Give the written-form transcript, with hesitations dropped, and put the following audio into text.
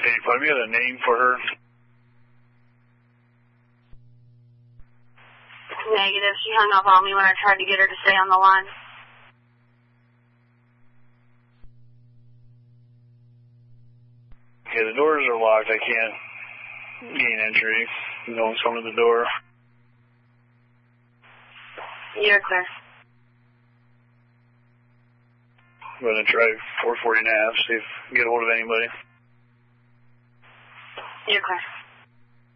85. You got a name for her? Negative. She hung up on me when I tried to get her to stay on the line. Okay, the doors are locked. I can't gain entry. No one's coming to the door. You're clear. I'm going to try 440 and a half, see if I can get a hold of anybody. You're clear.